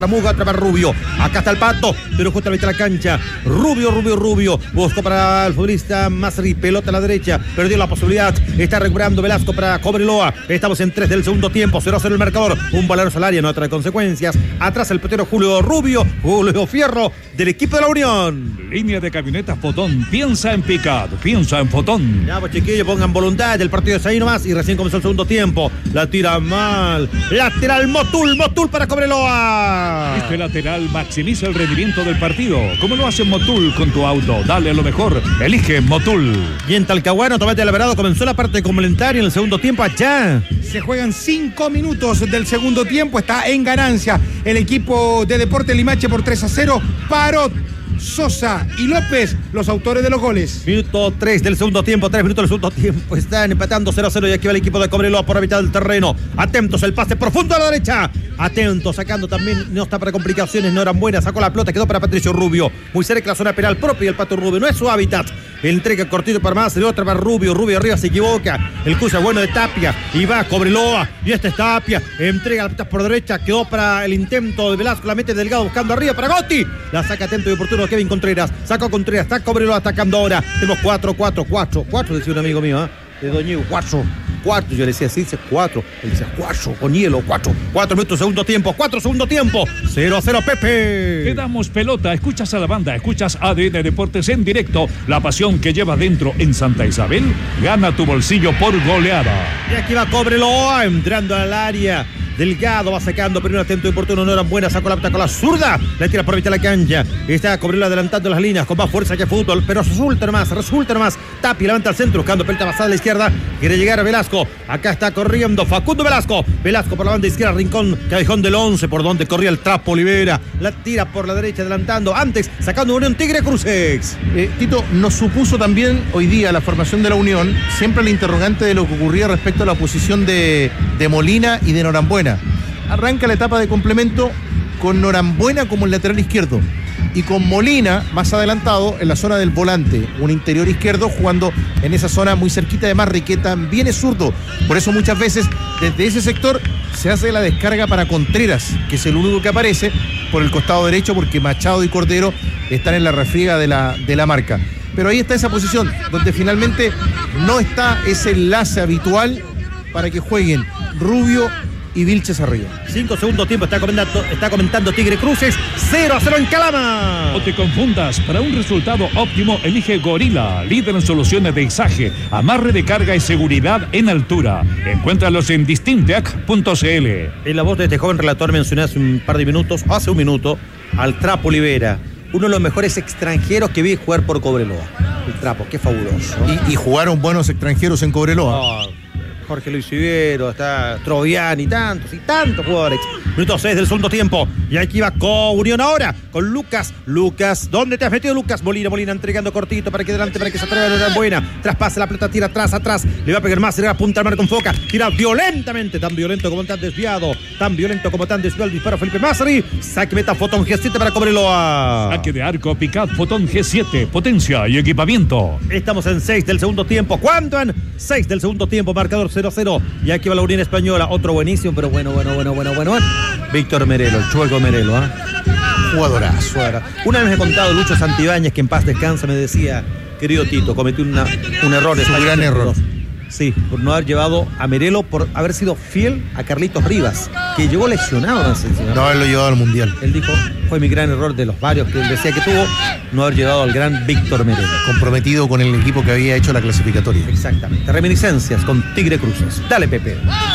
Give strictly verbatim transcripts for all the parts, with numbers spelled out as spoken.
Muga, otra para Rubio. Acá está el Pato, pero justamente la cancha. Rubio, Rubio, Rubio. Buscó para el futbolista Masri. Pelota a la derecha. Perdió la posibilidad. Está recuperando Velasco para Cobreloa. Estamos en tres del segundo tiempo. cero a cero el marcador. Un valor salario, no trae consecuencias. Atrás el petero Julio Rubio. Julio Fierro del equipo de la Unión. Línea de camionetas Fotón. Piensa en Picard. Piensa en Fotón. Ya, pues chiquillos, pongan voluntad. El partido es ahí nomás. Y recién comenzó el segundo tiempo. La tira mal. Lateral Motul. Motul para Cobreloa. Este lateral maximiza el rendimiento del partido. ¿Cómo lo hace Motul con tu auto? Dale a lo mejor. Elige Motul. Y en Talcahuano, Tomate Alvarado comenzó la parte complementaria en el segundo tiempo allá. Se juegan cinco minutos del segundo tiempo. Está en ganancia el equipo de Deportes Limache por tres a cero. Parot, Sosa y López, los autores de los goles. Minuto tres del segundo tiempo, tres minutos del segundo tiempo. Están empatando cero a cero y aquí va el equipo de Cobreloa por la mitad del terreno. Atentos, el pase profundo a la derecha. Atentos, sacando también, no está para complicaciones, no eran buenas. Sacó la pelota, quedó para Patricio Rubio. Muy cerca de la zona penal propia del Pato Rubio. No es su hábitat. Entrega cortito para más, de otra para Rubio. Rubio arriba se equivoca. El cruce bueno de Tapia. Y va Cobreloa. Y este es Tapia. Entrega la pelota por derecha. Quedó para el intento de Velasco. La mete Delgado buscando arriba para Gotti. La saca atento y oportuno Kevin Contreras. Sacó Contreras. Está Cobreloa atacando ahora. Tenemos cuatro, cuatro, cuatro. cuatro, decía un amigo mío, ¿eh? De Doñigo. cuatro. Cuatro, yo le decía, sí, dice cuatro. Él dice cuatro, con hielo, cuatro. Cuatro minutos, segundo tiempo, cuatro, segundo tiempo. Cero a cero, Pepe. Te damos pelota, escuchas a la banda, escuchas A D N Deportes en directo. La pasión que lleva dentro en Santa Isabel, gana tu bolsillo por goleada. Y aquí va Cobreloa, entrando al área. Delgado va sacando, primero atento y oportuno, no eran buenas, sacó la pelota con la zurda, la tira por mitad de la cancha, está Cobreloa adelantando las líneas con más fuerza que fútbol, pero resulta nomás, resulta nomás, Tapi levanta al centro, buscando pelota pasada a la izquierda, quiere llegar a Velasco, acá está corriendo Facundo Velasco, Velasco por la banda izquierda, Rincón, Callejón del once, por donde corría el Trapo Olivera, la tira por la derecha adelantando, antes sacando Unión Tigre Cruces. Eh, Tito, nos supuso también hoy día la formación de la Unión, siempre el interrogante de lo que ocurría respecto a la posición de, de Molina y de Norambuena. Arranca la etapa de complemento con Norambuena como el lateral izquierdo y con Molina más adelantado en la zona del volante, un interior izquierdo jugando en esa zona muy cerquita de Marri, que también es zurdo. Por eso muchas veces desde ese sector se hace la descarga para Contreras, que es el único que aparece por el costado derecho, porque Machado y Cordero están en la refriega de la, de la marca. Pero ahí está esa posición donde finalmente no está ese enlace habitual para que jueguen Rubio y Vilches arriba. Cinco segundos tiempo, está comentando, está comentando Tigre Cruces, cero a cero en Calama. No te confundas, para un resultado óptimo elige Gorila, líder en soluciones de izaje, amarre de carga y seguridad en altura. Encuéntralos en distinteac punto c l. En la voz de este joven relator mencioné hace un par de minutos, hace un minuto, al Trapo Olivera, uno de los mejores extranjeros que vi jugar por Cobreloa. El Trapo, qué fabuloso. Y, y jugaron buenos extranjeros en Cobreloa. Oh, Jorge Luis Ibero, está Troviani, tantos y tantos jugadores. Minuto seis del segundo tiempo. Y aquí va con Unión ahora, con Lucas. Lucas, ¿dónde te has metido, Lucas? Molina, Molina entregando cortito para que adelante, para que se atreva, no era buena. Traspasa la pelota, tira atrás, atrás. Le va a pegar más, se le va a apuntar Marco Foca. Tira violentamente, tan violento como tan desviado. Tan violento como tan desviado el disparo Felipe Masri. Saque meta Fotón G siete para Cobreloa. Saque de arco Picard Fotón G siete, potencia y equipamiento. Estamos en seis del segundo tiempo. ¿Cuánto en seis del segundo tiempo? Marcador cero a cero. Y aquí va la Unión Española. Otro buenísimo, pero bueno, bueno, bueno, bueno, bueno. Víctor Merelo, el chueco Merelo, ¿ah? ¿eh? Jugadorazo. Una vez me he contado Lucho Santibáñez, que en paz descansa, me decía, querido Tito, cometí una, un error. Es un gran error. Sí, por no haber llevado a Merelo, por haber sido fiel a Carlitos Rivas, que llegó lesionado. No, sé, no haberlo llevado al Mundial. Él dijo, fue mi gran error de los varios que él decía que tuvo, no haber llevado al gran Víctor Merelo. Comprometido con el equipo que había hecho la clasificatoria. Exactamente. Reminiscencias con Tigre Cruces. Dale, Pepe.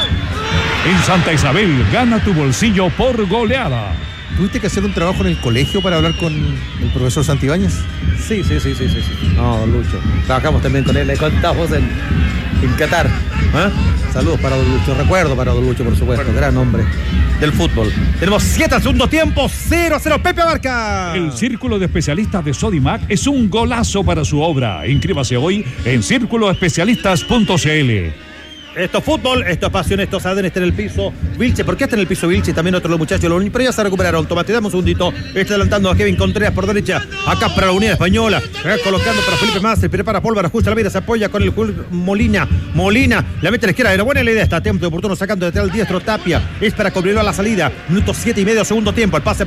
En Santa Isabel, gana tu bolsillo por goleada. ¿Tuviste que hacer un trabajo en el colegio para hablar con el profesor Santibáñez? Sí, sí, sí, sí, sí, sí. No, don Lucho. Trabajamos también con él, le contamos en, en Qatar. ¿Eh? Saludos para don Lucho, recuerdo para don Lucho, por supuesto, bueno, gran hombre del fútbol. Tenemos siete al segundo tiempo, cero a cero, Pepe Abarca. El Círculo de Especialistas de Sodimac es un golazo para su obra. Inscríbase hoy en círculo especialistas punto c l. Esto es fútbol, esto es pasión, esto es A D N, está en el piso. Vilche, ¿por qué está en el piso Vilche? También otros los muchachos, los, pero ya se recuperaron. Tomate, dame un segundito. Está adelantando a Kevin Contreras por derecha. Acá para la Unidad Española. Eh, colocando para Felipe Massa. Prepara Pólvora, ajusta la vida, se apoya con el Molina. Molina, la mete a la izquierda. Era buena la idea. Está a tiempo de oportuno sacando de el diestro Tapia. Es para Cobreloa a la salida. Minuto siete y medio, segundo tiempo. El pase